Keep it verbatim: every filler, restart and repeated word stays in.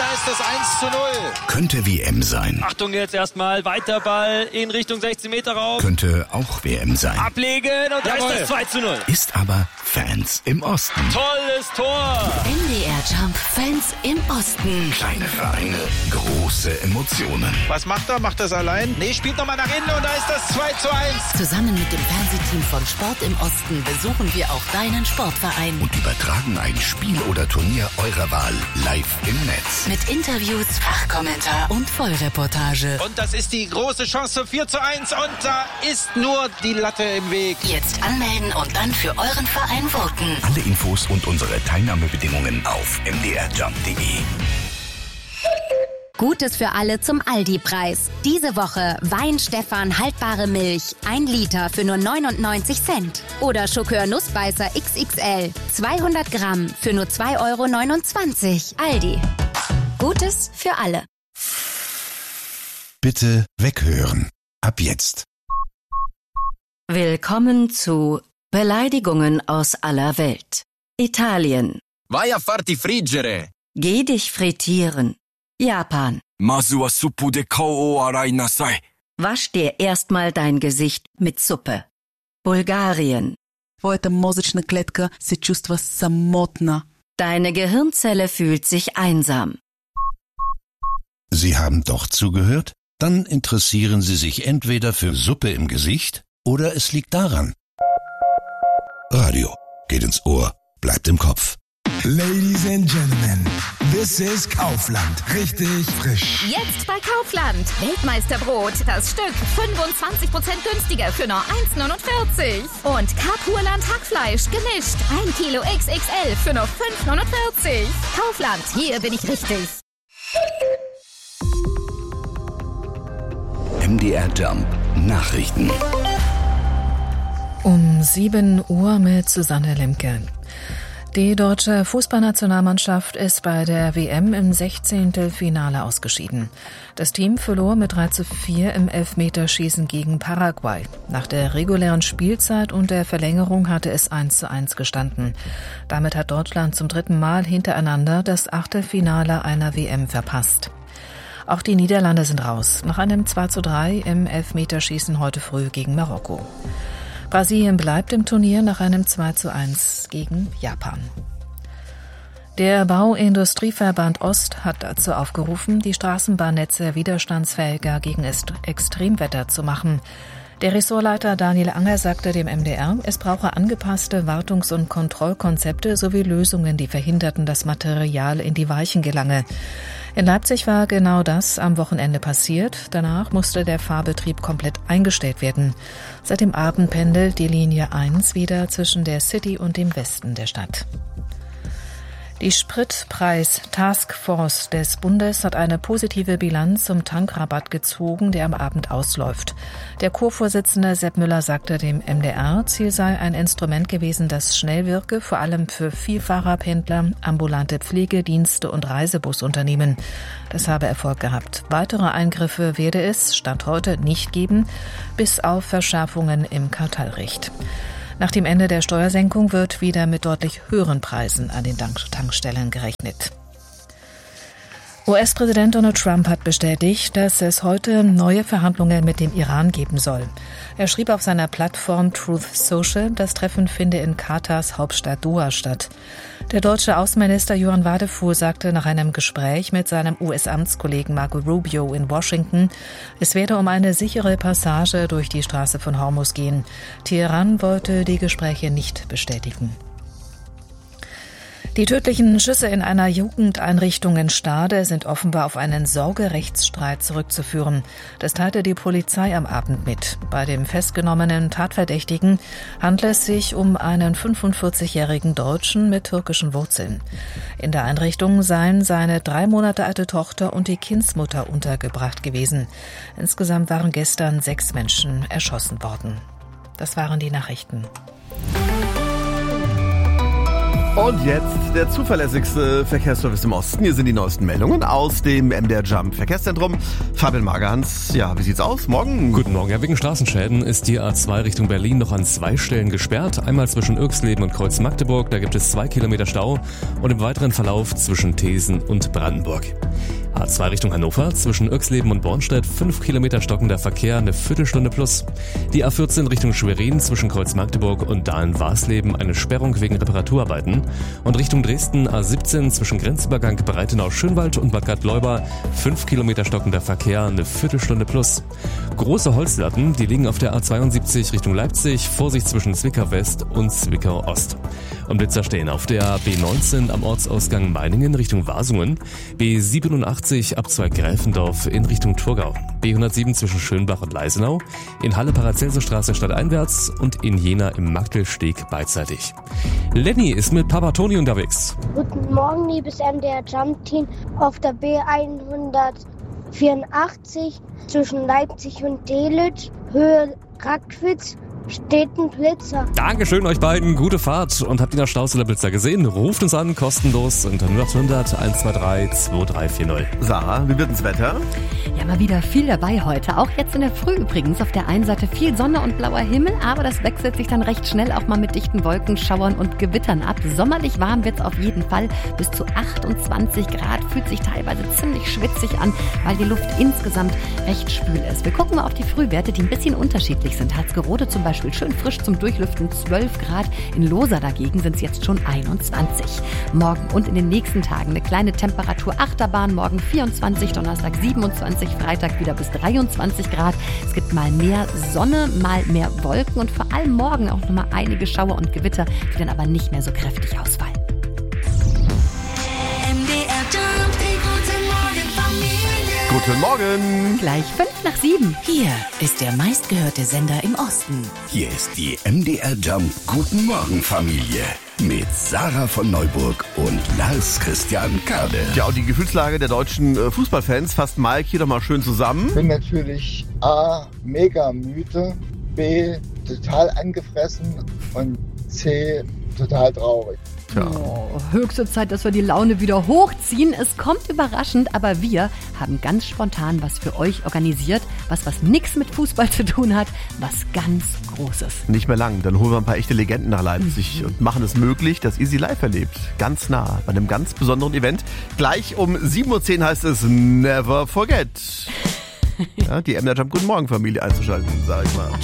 da ist das eins zu null. Könnte W M sein. Achtung jetzt erstmal, weiter Ball in Richtung sechzehn Meter Raum. Könnte auch W M sein. Ablegen und da Jawohl. ist das zwei zu null. Ist aber Fans im Osten. Tolles Tor. N D R Jump Fans im Osten. Kleine Vereine, große Emotionen. Was macht er? Macht er es allein? Nee, spielt nochmal nach innen und da ist das zwei zu eins. Zusammen mit dem Fernsehteam von Sport im Osten besuchen wir auch deinen Sportverein. Und übertragen ein Spiel oder Turnier eurer Wahl live im Netz. Mit Interviews, Fachkommentar und Vollreportage. Und das ist die große Chance zum vier zu eins und da ist nur die Latte im Weg. Jetzt anmelden und dann für euren Verein voten. Alle Infos und unsere Teilnahmebedingungen auf m d r jump punkt d e. Gutes für alle zum Aldi-Preis. Diese Woche Wein Stefan haltbare Milch, ein Liter für nur neunundneunzig Cent. Oder Schokör Nussbeißer X X L, zweihundert Gramm für nur zwei Euro neunundzwanzig. Aldi. Gutes für alle. Bitte weghören. Ab jetzt. Willkommen zu Beleidigungen aus aller Welt. Italien. Vai a farti friggere. Geh dich frittieren. Japan. Masu wa suppu de kao o arai nasai. Wasch dir erstmal dein Gesicht mit Suppe. Bulgarien. Твоята мозъчна клетка се чувства самотна. Deine Gehirnzelle fühlt sich einsam. Sie haben doch zugehört? Dann interessieren Sie sich entweder für Suppe im Gesicht oder es liegt daran. Radio geht ins Ohr, bleibt im Kopf. Ladies and Gentlemen, this is Kaufland. Richtig frisch. Jetzt bei Kaufland. Weltmeisterbrot. Das Stück fünfundzwanzig Prozent günstiger für nur eins neunundvierzig. Und Kapurland Hackfleisch gemischt. ein Kilo X X L für nur fünf neunundvierzig. Kaufland, hier bin ich richtig. M D R Jump Nachrichten. Um sieben Uhr mit Susanne Lemke. Die deutsche Fußballnationalmannschaft ist bei der W M im Sechzehntelfinale ausgeschieden. Das Team verlor mit drei zu vier im Elfmeterschießen gegen Paraguay. Nach der regulären Spielzeit und der Verlängerung hatte es eins zu eins gestanden. Damit hat Deutschland zum dritten Mal hintereinander das Achtelfinale einer W M verpasst. Auch die Niederlande sind raus, nach einem zwei zu drei im Elfmeterschießen heute früh gegen Marokko. Brasilien bleibt im Turnier nach einem zwei zu eins gegen Japan. Der Bauindustrieverband Ost hat dazu aufgerufen, die Straßenbahnnetze widerstandsfähiger gegen Extremwetter zu machen. Der Ressortleiter Daniel Anger sagte dem M D R, es brauche angepasste Wartungs- und Kontrollkonzepte sowie Lösungen, die verhinderten, dass Material in die Weichen gelange. In Leipzig war genau das am Wochenende passiert. Danach musste der Fahrbetrieb komplett eingestellt werden. Seit dem Abend pendelt die Linie eins wieder zwischen der City und dem Westen der Stadt. Die Spritpreis-Taskforce des Bundes hat eine positive Bilanz zum Tankrabatt gezogen, der am Abend ausläuft. Der Co-Vorsitzende Sepp Müller sagte dem M D R, Ziel sei ein Instrument gewesen, das schnell wirke, vor allem für Vielfahrerpendler, ambulante Pflegedienste und Reisebusunternehmen. Das habe Erfolg gehabt. Weitere Eingriffe werde es, Stand heute, nicht geben, bis auf Verschärfungen im Kartellrecht. Nach dem Ende der Steuersenkung wird wieder mit deutlich höheren Preisen an den Tankstellen gerechnet. U S-Präsident Donald Trump hat bestätigt, dass es heute neue Verhandlungen mit dem Iran geben soll. Er schrieb auf seiner Plattform Truth Social, das Treffen finde in Katars Hauptstadt Doha statt. Der deutsche Außenminister Johann Wadefuhr sagte nach einem Gespräch mit seinem U S-Amtskollegen Marco Rubio in Washington, es werde um eine sichere Passage durch die Straße von Hormuz gehen. Teheran wollte die Gespräche nicht bestätigen. Die tödlichen Schüsse in einer Jugendeinrichtung in Stade sind offenbar auf einen Sorgerechtsstreit zurückzuführen. Das teilte die Polizei am Abend mit. Bei dem festgenommenen Tatverdächtigen handelt es sich um einen fünfundvierzigjährigen Deutschen mit türkischen Wurzeln. In der Einrichtung seien seine drei Monate alte Tochter und die Kindsmutter untergebracht gewesen. Insgesamt waren gestern sechs Menschen erschossen worden. Das waren die Nachrichten. Und jetzt der zuverlässigste Verkehrsservice im Osten. Hier sind die neuesten Meldungen aus dem M D R Jump Verkehrszentrum. Fabian Magerhans, ja, wie sieht's aus? Morgen? Guten Morgen. Ja, wegen Straßenschäden ist die A zwei Richtung Berlin noch an zwei Stellen gesperrt. Einmal zwischen Irxleben und Kreuz Magdeburg, da gibt es zwei Kilometer Stau. Und im weiteren Verlauf zwischen Thesen und Brandenburg. A zwei Richtung Hannover, zwischen Irxleben und Bornstedt, fünf Kilometer stockender Verkehr, eine Viertelstunde plus. Die A vierzehn Richtung Schwerin, zwischen Kreuz Magdeburg und Dahlen-Warsleben, eine Sperrung wegen Reparaturarbeiten. Und Richtung Dresden, A siebzehn, zwischen Grenzübergang Breitenau-Schönwald und Bad Gad-Leuba, fünf Kilometer stockender Verkehr, eine Viertelstunde plus. Große Holzlatten, die liegen auf der A zweiundsiebzig Richtung Leipzig, Vorsicht zwischen Zwickau West und Zwickau Ost. Und Blitzer stehen auf der B neunzehn am Ortsausgang Meiningen Richtung Wasungen, B siebenundachtzig Abzweig Gräfendorf in Richtung Thurgau, B hundertsieben zwischen Schönbach und Leisenau, in Halle Paracelsusstraße stadteinwärts und in Jena im Magdelsteg beidseitig. Lenny ist mit Papa Toni unterwegs. Guten Morgen, liebes M D R Jump Team. Auf der B hundertvierundachtzig zwischen Leipzig und Delitzsch, Höhe Rackwitz, steht ein Blitzer. Dankeschön euch beiden, gute Fahrt. Und habt ihr noch Staus oder Blitzer gesehen? Ruft uns an, kostenlos unter null acht hundert eins zwei drei zwei drei vier null. Sarah, wie wird das Wetter? Ja, mal wieder viel dabei heute. Auch jetzt in der Früh übrigens. Auf der einen Seite viel Sonne und blauer Himmel, aber das wechselt sich dann recht schnell auch mal mit dichten Wolkenschauern und Gewittern ab. Sommerlich warm wird's auf jeden Fall. Bis zu achtundzwanzig Grad, fühlt sich teilweise ziemlich schwitzig an, weil die Luft insgesamt recht schwül ist. Wir gucken mal auf die Frühwerte, die ein bisschen unterschiedlich sind. Harzgerode zum Beispiel schön frisch zum Durchlüften, zwölf Grad. In Losa dagegen sind es jetzt schon einundzwanzig. Morgen und in den nächsten Tagen eine kleine Temperaturachterbahn. Morgen vierundzwanzig, Donnerstag siebenundzwanzig, Freitag wieder bis dreiundzwanzig Grad. Es gibt mal mehr Sonne, mal mehr Wolken und vor allem morgen auch nochmal einige Schauer und Gewitter, die dann aber nicht mehr so kräftig ausfallen. Guten Morgen. Gleich fünf nach sieben. Hier ist der meistgehörte Sender im Osten. Hier ist die M D R Jump Guten Morgen Familie mit Sarah von Neuburg und Lars Christian Kade. Ja, und die Gefühlslage der deutschen äh, Fußballfans fasst Mike hier doch mal schön zusammen. Ich bin natürlich A, mega müde, B, total angefressen und C, total traurig. Ja. Oh, höchste Zeit, dass wir die Laune wieder hochziehen. Es kommt überraschend, aber wir haben ganz spontan was für euch organisiert. Was, was nichts mit Fußball zu tun hat, was ganz Großes. Nicht mehr lang, dann holen wir ein paar echte Legenden nach Leipzig mhm. und machen es möglich, dass ihr sie live erlebt. Ganz nah, bei einem ganz besonderen Event. Gleich um sieben Uhr zehn heißt es Never Forget. Ja, die M D R Jump Guten Morgen Familie einzuschalten, sag ich mal.